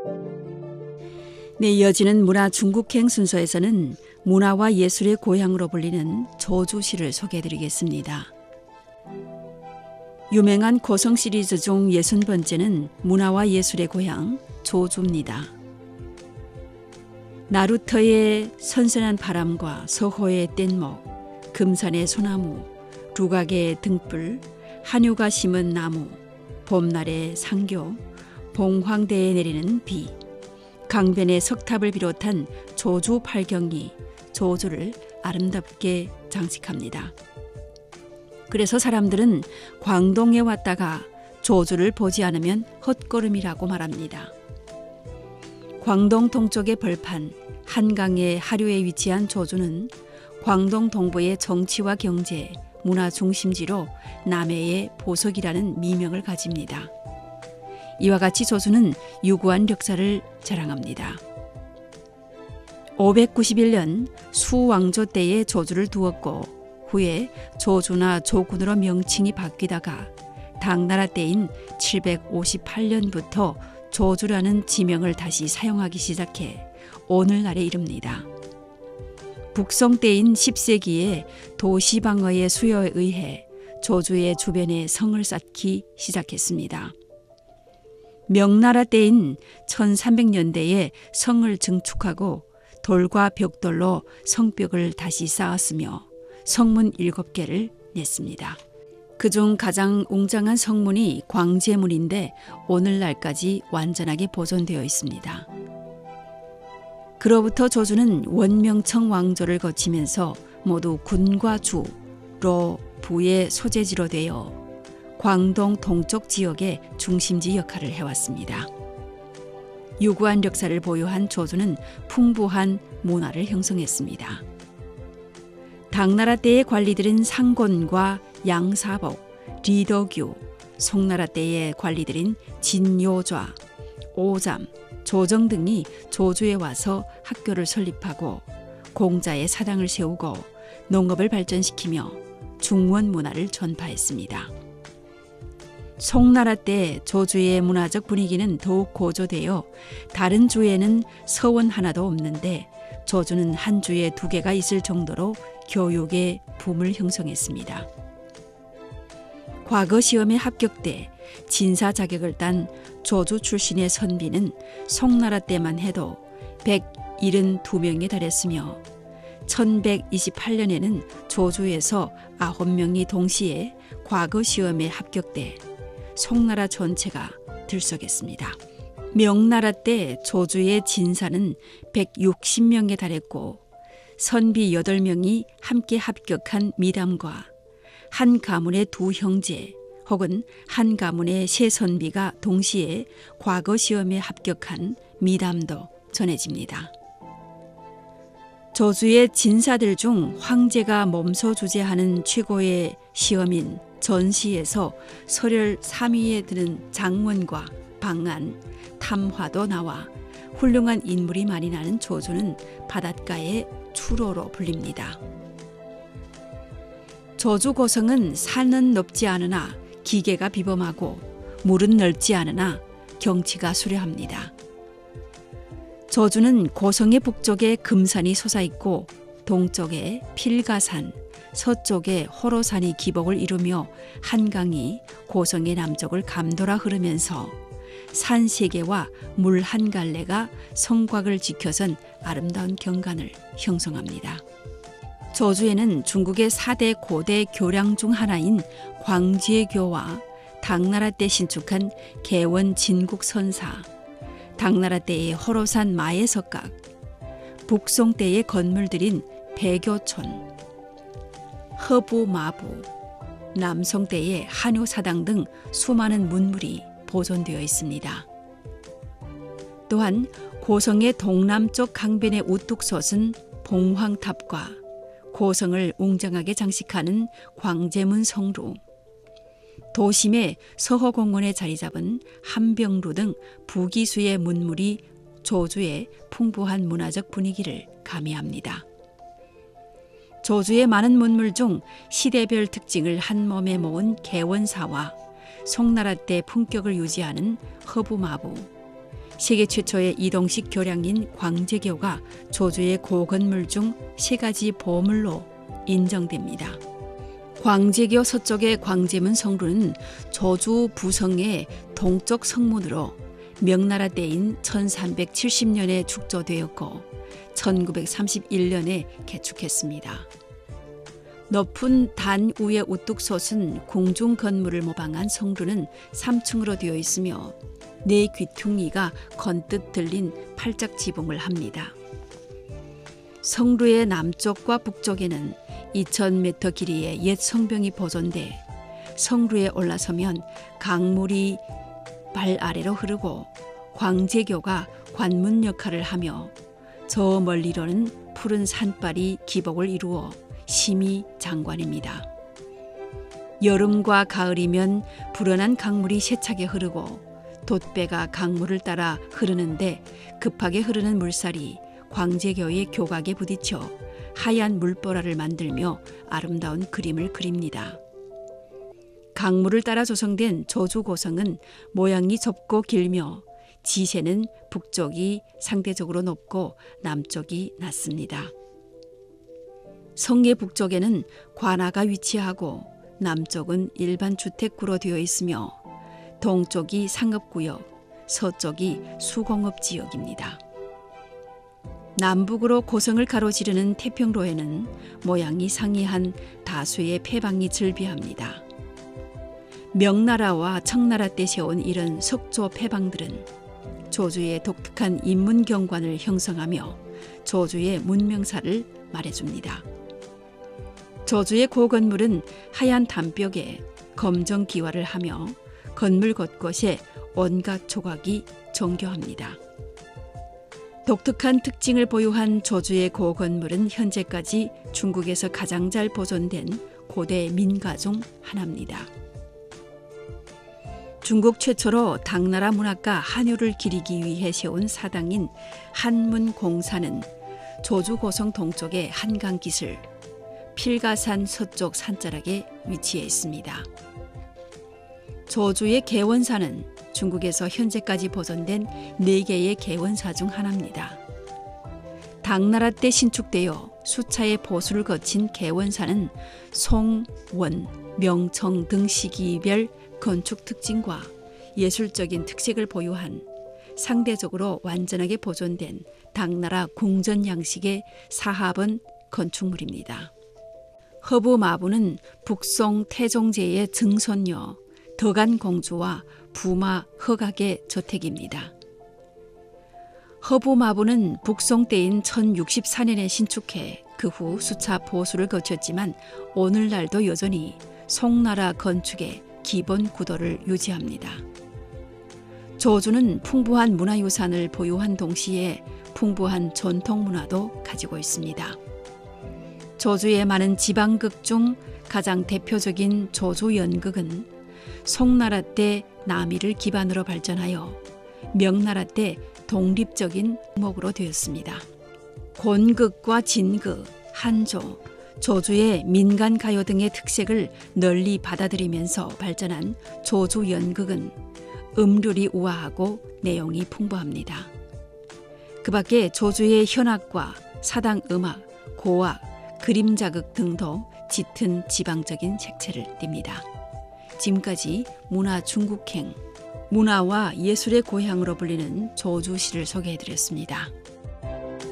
네, 이어지는 문화 중국행 순서에서는 문화와 예술의 고향으로 불리는 조주시를 소개해드리겠습니다. 유명한 고성 시리즈 중 60번째는 문화와 예술의 고향 조주입니다. 나루터의 선선한 바람과 서호의 뗏목, 금산의 소나무, 루각의 등불, 한유가 심은 나무, 봄날의 상교, 봉황대에 내리는 비, 강변의 석탑을 비롯한 조주 팔경이 조주를 아름답게 장식합니다. 그래서 사람들은 광동에 왔다가 조주를 보지 않으면 헛걸음이라고 말합니다. 광동 동쪽의 벌판, 한강의 하류에 위치한 조주는 광동 동부의 정치와 경제, 문화 중심지로 남해의 보석이라는 미명을 가집니다. 이와 같이 조주는 유구한 역사를 자랑합니다. 591년 수왕조 때에 조주를 두었고 후에 조주나 조군으로 명칭이 바뀌다가 당나라 때인 758년부터 조주라는 지명을 다시 사용하기 시작해 오늘날에 이릅니다. 북송 때인 10세기에 도시방어의 수요에 의해 조주의 주변에 성을 쌓기 시작했습니다. 명나라 때인 1300년대에 성을 증축하고 돌과 벽돌로 성벽을 다시 쌓았으며 성문 7개를 냈습니다. 그중 가장 웅장한 성문이 광제문인데 오늘날까지 완전하게 보존되어 있습니다. 그로부터 조주는 원명청 왕조를 거치면서 모두 군과 주로 부의 소재지로 되어 광동 동쪽 지역의 중심지 역할을 해왔습니다. 유구한 역사를 보유한 조주는 풍부한 문화를 형성했습니다. 당나라 때의 관리들인 상곤과 양사복, 리덕유, 송나라 때의 관리들인 진요좌, 오잠, 조정 등이 조주에 와서 학교를 설립하고 공자의 사당을 세우고 농업을 발전시키며 중원 문화를 전파했습니다. 송나라 때 조주의 문화적 분위기는 더욱 고조되어 다른 주에는 서원 하나도 없는데 조주는 한 주에 2개가 있을 정도로 교육의 붐을 형성했습니다. 과거 시험에 합격돼 진사 자격을 딴 조주 출신의 선비는 송나라 때만 해도 172명에 달했으며 1128년에는 조주에서 9명이 동시에 과거 시험에 합격돼 송나라 전체가 들썩했습니다. 명나라 때 조주의 진사는 160명에 달했고 선비 8명이 함께 합격한 미담과 한 가문의 2 형제 혹은 한 가문의 3 선비가 동시에 과거 시험에 합격한 미담도 전해집니다. 조주의 진사들 중 황제가 몸소 주재하는 최고의 시험인 전시에서 설열 3위에 드는 장원과 방안, 탐화도 나와 훌륭한 인물이 많이 나는 조주는 바닷가의 추로로 불립니다. 조주 고성은 산은 높지 않으나 기계가 비범하고 물은 넓지 않으나 경치가 수려합니다. 조주는 고성의 북쪽에 금산이 솟아있고 동쪽에 필가산, 서쪽에 호로산이 기복을 이루며 한강이 고성의 남쪽을 감돌아 흐르면서 산 3개와 물 한 갈래가 성곽을 지켜선 아름다운 경관을 형성합니다. 조주에는 중국의 4대 고대 교량 중 하나인 광제교와 당나라 때 신축한 개원 진국선사, 당나라 때의 호로산 마예석각, 북송 때의 건물들인 배교촌, 허부마부, 남송 때의 한효사당 등 수많은 문물이 보존되어 있습니다. 또한 고성의 동남쪽 강변에 우뚝 솟은 봉황탑과 고성을 웅장하게 장식하는 광제문 성루, 도심의 서호공원에 자리 잡은 함병루 등 부기수의 문물이 조주의 풍부한 문화적 분위기를 가미합니다. 조주의 많은 문물 중 시대별 특징을 한 몸에 모은 개원사와 송나라 때 품격을 유지하는 허부마부, 세계 최초의 이동식 교량인 광제교가 조주의 고건물 중 3가지 보물로 인정됩니다. 광제교 서쪽의 광제문 성루는 조주 부성의 동쪽 성문으로 명나라 때인 1370년에 축조되었고 1931년에 개축했습니다. 높은 단 위에 우뚝 솟은 궁중 건물을 모방한 성루는 3층으로 되어 있으며 4귀퉁이가 건뜻 들린 팔짝 지붕을 합니다. 성루의 남쪽과 북쪽에는 2000m 길이의 옛 성벽이 보존돼 성루에 올라서면 강물이 발 아래로 흐르고 광제교가 관문 역할을 하며 저 멀리로는 푸른 산발이 기복을 이루어 심의 장관입니다. 여름과 가을이면 불어난 강물이 세차게 흐르고 돛배가 강물을 따라 흐르는데 급하게 흐르는 물살이 광제교의 교각에 부딪혀 하얀 물보라를 만들며 아름다운 그림을 그립니다. 강물을 따라 조성된 조주고성은 모양이 좁고 길며 지세는 북쪽이 상대적으로 높고 남쪽이 낮습니다. 성계 북쪽에는 관아가 위치하고 남쪽은 일반 주택구로 되어 있으며 동쪽이 상업구역, 서쪽이 수공업지역입니다. 남북으로 고성을 가로지르는 태평로에는 모양이 상이한 다수의 폐방이 즐비합니다. 명나라와 청나라 때 세운 이런 석조 폐방들은 조주의 독특한 인문 경관을 형성하며 조주의 문명사를 말해줍니다. 조주의 고건물은 하얀 담벽에 검정 기와를 하며 건물 곳곳에 온갖 조각이 정교합니다. 독특한 특징을 보유한 조주의 고건물은 현재까지 중국에서 가장 잘 보존된 고대 민가 중 하나입니다. 중국 최초로 당나라 문학과 한유를 기리기 위해 세운 사당인 한문공사는 조주 고성 동쪽의 한강 기슭, 필가산 서쪽 산자락에 위치해 있습니다. 조주의 개원사는 중국에서 현재까지 보존된 4개의 개원사 중 하나입니다. 당나라 때 신축되어 수차의 보수를 거친 개원사는 송, 원, 명청 등 시기별 건축 특징과 예술적인 특색을 보유한 상대적으로 완전하게 보존된 당나라 궁전 양식의 사합원 건축물입니다. 허부마부는 북송 태종제의 증손녀 덕안공주와 부마 허각의 저택입니다. 허부마부는 북송 때인 1064년에 신축해 그 후 수차 보수를 거쳤지만 오늘날도 여전히 송나라 건축의 기본 구도를 유지합니다. 조주는 풍부한 문화유산을 보유한 동시에 풍부한 전통 문화도 가지고 있습니다. 조주의 많은 지방극 중 가장 대표적인 조주연극은 송나라 때 남이를 기반으로 발전하여 명나라 때 독립적인 목으로 되었습니다. 곤극과 진극, 한조, 조주의 민간가요 등의 특색을 널리 받아들이면서 발전한 조주연극은 음률이 우아하고 내용이 풍부합니다. 그 밖에 조주의 현악과 사당 음악, 고악, 그림 자극 등도 짙은 지방적인 색채를 띱니다. 지금까지 문화 중국행, 문화와 예술의 고향으로 불리는 조주시를 소개해드렸습니다.